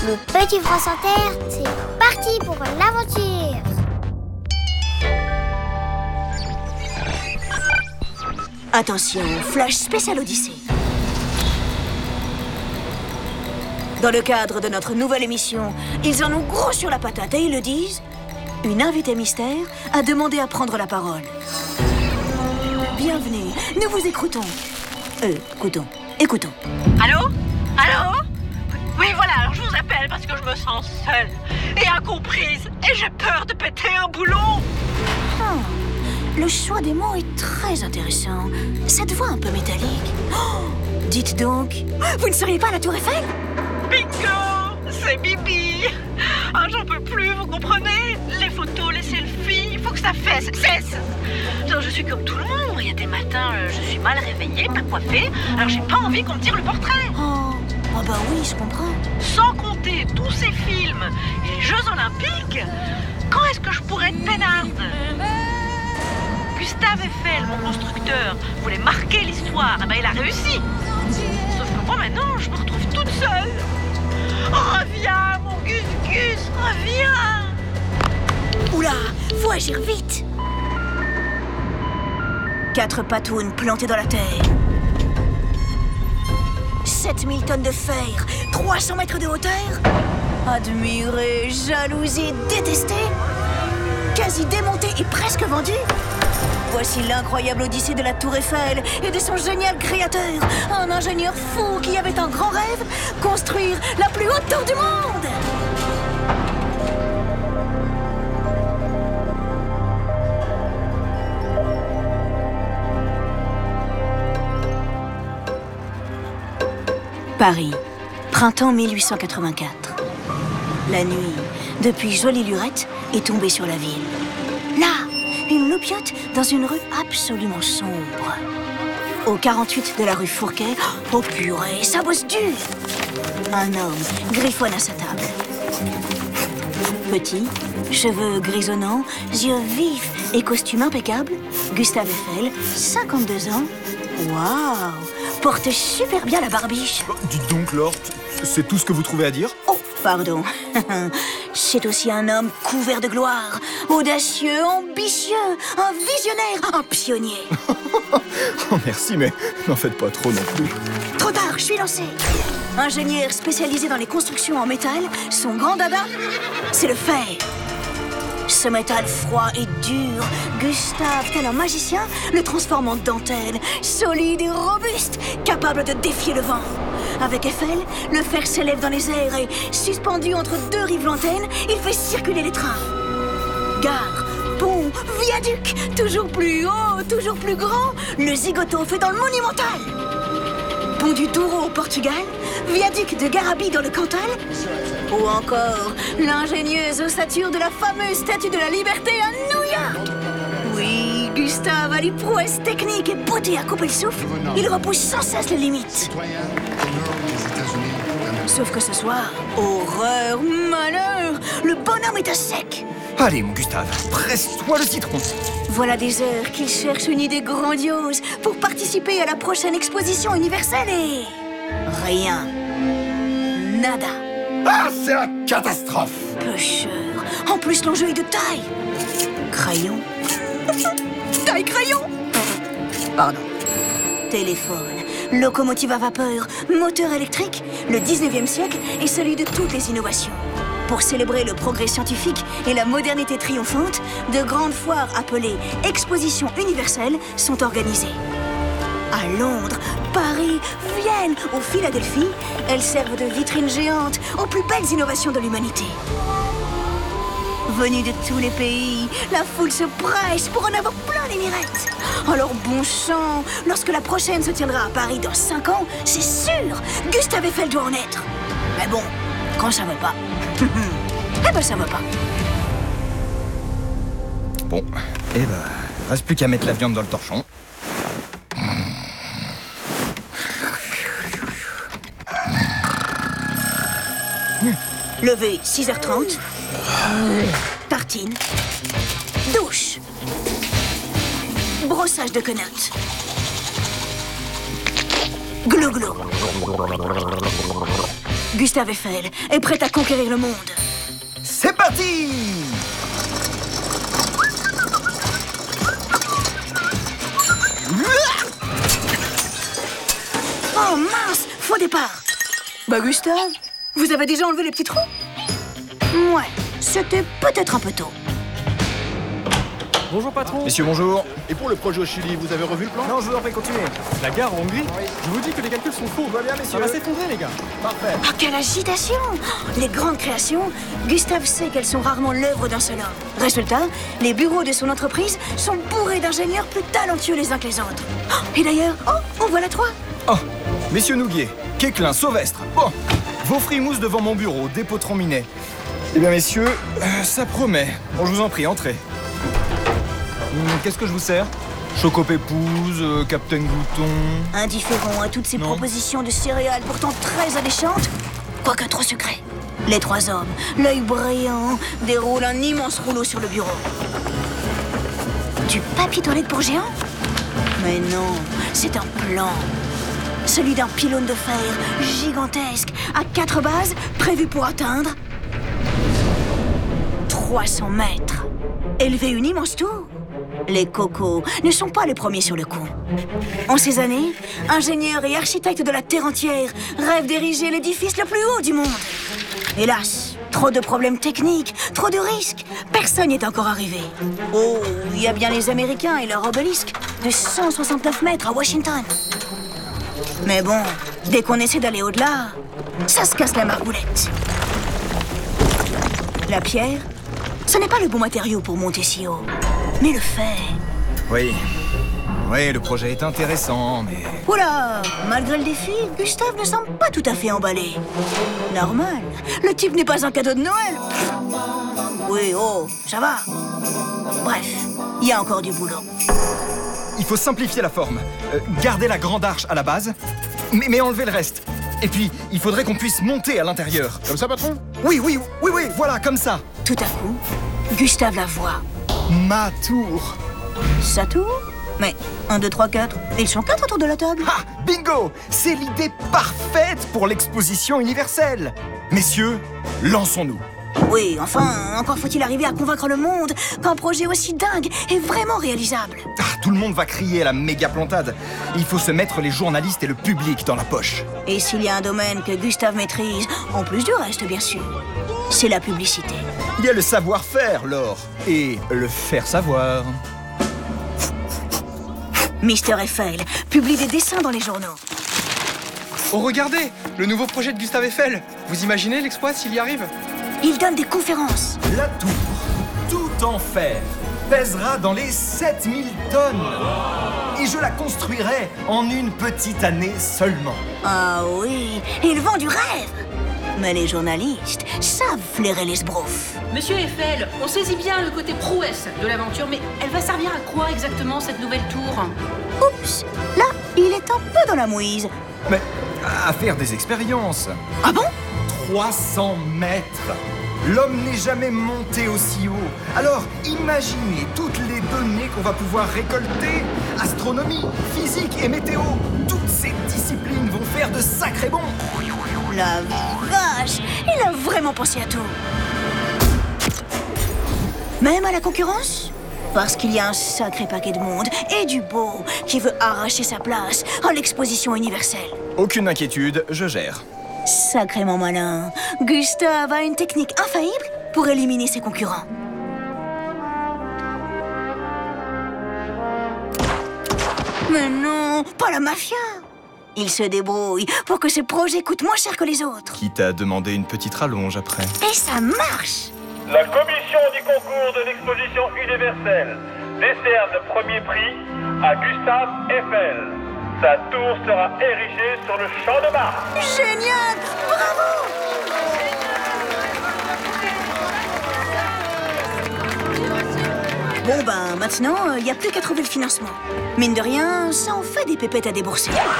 Petit France Inter, c'est parti pour l'aventure. Attention, flash spécial Odyssée. Dans le cadre de notre nouvelle émission, ils en ont gros sur la patate et ils le disent. Une invitée mystère a demandé à prendre la parole. Bienvenue, nous vous écoutons. Écoutons. Allô? Oui, voilà, alors je vous appelle parce que je me sens seule et incomprise et j'ai peur de péter un boulon. Le choix des mots est très intéressant. Cette voix un peu métallique. Dites donc, vous ne seriez pas à la Tour Eiffel? Bingo! C'est Bibi! J'en peux plus, vous comprenez? Les photos, les selfies, il faut que ça cesse! Non, je suis comme tout le monde. Il y a des matins, je suis mal réveillée, pas coiffée, alors j'ai pas envie qu'on me tire le portrait. Oh bah oui, je comprends. Sans compter tous ces films et les Jeux Olympiques, quand est-ce que je pourrais être peinarde? Gustave Eiffel, mon constructeur, voulait marquer l'histoire. Il a réussi. Sauf que moi, maintenant, je me retrouve toute seule. Reviens, mon Gus, reviens! Oula, faut agir vite. 4 patounes plantées dans la terre. 7000 tonnes de fer, 300 mètres de hauteur. Admiré, jalousé, détesté. Quasi démonté et presque vendu. Voici l'incroyable odyssée de la Tour Eiffel et de son génial créateur, un ingénieur fou qui avait un grand rêve, construire la plus haute tour du monde. Paris, printemps 1884. La nuit, depuis Jolie Lurette, est tombée sur la ville. Là, une loupiote dans une rue absolument sombre. Au 48 de la rue Fourquet, oh purée, ça bosse dur. Un homme griffonne à sa table. Petit, cheveux grisonnants, yeux vifs et costume impeccable, Gustave Eiffel, 52 ans. Waouh, porte super bien la barbiche. Dites donc, Laure, c'est tout ce que vous trouvez à dire? Oh, pardon. C'est aussi un homme couvert de gloire, audacieux, ambitieux, un visionnaire, un pionnier. Oh, merci, mais n'en faites pas trop non plus. Trop tard, je suis lancé. Ingénieur spécialisé dans les constructions en métal, son grand dada, c'est le fer. Ce métal froid et dur, Gustave, tel un magicien, le transforme en dentelle, solide et robuste, capable de défier le vent. Avec Eiffel, le fer s'élève dans les airs et, suspendu entre 2 rives lointaines, il fait circuler les trains. Gare, pont, viaduc, toujours plus haut, toujours plus grand, le zigoto fait dans le monumental. Pont du Douro au Portugal, viaduc de Garabi dans le Cantal, ou encore l'ingénieuse ossature de la fameuse Statue de la Liberté à New York. Oui, Gustave a les prouesses techniques et beauté à couper le souffle. Il repousse sans cesse les limites. Sauf que ce soir, horreur, malheur, le bonhomme est à sec. Allez, mon Gustave, presse-toi le citron. Voilà des heures qu'il cherche une idée grandiose pour participer à la prochaine exposition universelle et... rien. Nada. Ah, c'est la catastrophe. Pêcheur. En plus, l'enjeu est de taille. Crayon. Taille crayon. Pardon. Téléphone. Locomotive à vapeur. Moteur électrique. Le 19e siècle est celui de toutes les innovations. Pour célébrer le progrès scientifique et la modernité triomphante, de grandes foires appelées Expositions universelles sont organisées. À Londres, Paris, Vienne ou Philadelphie, elles servent de vitrines géantes aux plus belles innovations de l'humanité. Venus de tous les pays, la foule se presse pour en avoir plein les mirettes. Alors bon sang, lorsque la prochaine se tiendra à Paris dans 5 ans, c'est sûr, Gustave Eiffel doit en être. Mais bon, quand ça veut pas, eh ben ça veut pas. Bon, eh ben, reste plus qu'à mettre la viande dans le torchon. Lever 6h30. Tartine. Douche. Brossage de quenottes. Glou-glou. Gustave Eiffel est prêt à conquérir le monde. C'est parti! Oh mince, faux départ. Bah Gustave, vous avez déjà enlevé les petits trous? Ouais, c'était peut-être un peu tôt. Bonjour patron. Messieurs, bonjour. Et pour le projet au Chili, vous avez revu le plan? Non, je vous en prie, continuez. La gare en Hongrie. Je vous dis que les calculs sont faux. Va bien, Ça messieurs. va s'effondrer les gars. Parfait. Oh, quelle agitation! Les grandes créations, Gustave sait qu'elles sont rarement l'œuvre d'un seul homme. Résultat, les bureaux de son entreprise sont bourrés d'ingénieurs plus talentueux les uns que les autres. Et d'ailleurs, oh, voilà trois. Oh, messieurs Nouguier, Quéclin, Sauvestre. Bon, vos frimouses devant mon bureau, dépôteront Minet. Eh bien, messieurs, ça promet. Bon, je vous en prie, entrez. Qu'est-ce que je vous sers? Chocopépouse, Captain Glouton... Indifférent à toutes ces Non. propositions de céréales pourtant très alléchantes, quoique trop sucrées, les trois hommes, l'œil brillant, déroulent un immense rouleau sur le bureau. Du papier toilette pour géant? Mais non, c'est un plan. Celui d'un pylône de fer gigantesque, à 4 bases, prévu pour atteindre 300 mètres. Élever une immense tour? Les cocos ne sont pas les premiers sur le coup. En ces années, ingénieurs et architectes de la Terre entière rêvent d'ériger l'édifice le plus haut du monde. Hélas, trop de problèmes techniques, trop de risques. Personne n'est encore arrivé. Oh, il y a bien les Américains et leur obélisque de 169 mètres à Washington. Mais bon, dès qu'on essaie d'aller au-delà, ça se casse la margoulette. La pierre, ce n'est pas le bon matériau pour monter si haut, mais le fer. Oui. Oui, le projet est intéressant, mais... Oula, malgré le défi, Gustave ne semble pas tout à fait emballé. Normal, le type n'est pas un cadeau de Noël. Oui, oh, ça va. Bref, il y a encore du boulot. Il faut simplifier la forme. Garder la grande arche à la base, mais enlever le reste. Et puis, il faudrait qu'on puisse monter à l'intérieur. Comme ça, patron? Oui, voilà, comme ça. Tout à coup, Gustave la voit. Ma tour. Sa tour? Mais 1, 2, 3, 4. Ils sont 4 autour de la table. Ah, bingo! C'est l'idée parfaite pour l'exposition universelle. Messieurs, lançons-nous. Oui, enfin, encore faut-il arriver à convaincre le monde qu'un projet aussi dingue est vraiment réalisable. Ah, tout le monde va crier à la méga plantade. Il faut se mettre les journalistes et le public dans la poche. Et s'il y a un domaine que Gustave maîtrise, en plus du reste bien sûr, c'est la publicité. Il y a le savoir-faire, Laure, et le faire savoir. Mister Eiffel publie des dessins dans les journaux. Oh regardez, le nouveau projet de Gustave Eiffel. Vous imaginez l'exploit s'il y arrive? Il donne des conférences. La tour, tout en fer, pèsera dans les 7000 tonnes. Et je la construirai en une petite année seulement. Ah oui, il vend du rêve. Mais les journalistes savent flairer les sbroufs. Monsieur Eiffel, on saisit bien le côté prouesse de l'aventure, mais elle va servir à quoi exactement cette nouvelle tour? Oups, là, il est un peu dans la mouise. Mais à faire des expériences. Ah bon? 300 mètres. L'homme n'est jamais monté aussi haut. Alors, imaginez toutes les données qu'on va pouvoir récolter. Astronomie, physique et météo. Toutes ces disciplines vont faire de sacrés bons. La vache, il a vraiment pensé à tout. Même à la concurrence? Parce qu'il y a un sacré paquet de monde et du beau qui veut arracher sa place à l'exposition universelle. Aucune inquiétude, je gère. Sacrément malin. Gustave a une technique infaillible pour éliminer ses concurrents. Mais non, pas la mafia. Il se débrouille pour que ses projets coûtent moins cher que les autres. Quitte à demander une petite rallonge après. Et ça marche. La commission du concours de l'exposition universelle décerne le premier prix à Gustave Eiffel. Sa tour sera érigée sur le champ de Mars. Génial! Bravo! Bon ben, maintenant, il n'y a plus qu'à trouver le financement. Mine de rien, ça en fait des pépettes à débourser.